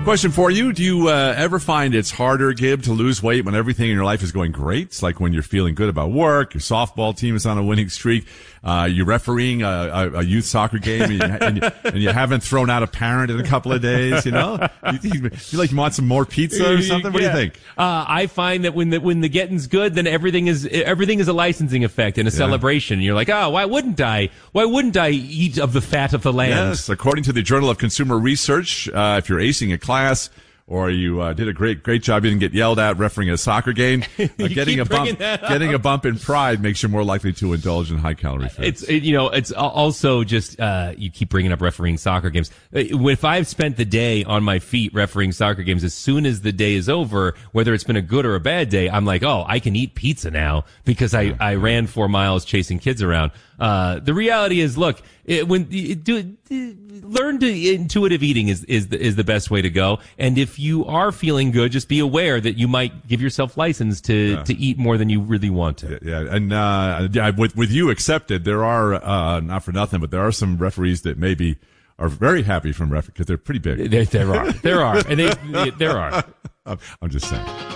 Question for you. Do you ever find it's harder, Gib, to lose weight when everything in your life is going great? It's like when you're feeling good about work, your softball team is on a winning streak, you're refereeing a youth soccer game, and you haven't thrown out a parent in a couple of days, you know? You feel like you want some more pizza or something? What do you think? I find that when the getting's good, then everything is a licensing effect and a celebration. You're like, oh, why wouldn't I eat of the fat of the land? Yes, according to the Journal of Consumer Research, if you're acing a class or you did a great job, you didn't get yelled at refereeing a soccer game, getting a bump in pride makes you more likely to indulge in high-calorie foods. It's also just you keep bringing up refereeing soccer games. If I've spent the day on my feet refereeing soccer games, as soon as the day is over, whether it's been a good or a bad day, I'm like, oh, I can eat pizza now because I ran 4 miles chasing kids around. The reality is, look, learn to intuitive eating is the best way to go. And if you are feeling good, just be aware that you might give yourself license to eat more than you really want to. Yeah. And, with you accepted, there are, not for nothing, but there are some referees that maybe are very happy from referee because they're pretty big. There are. And there are. I'm just saying.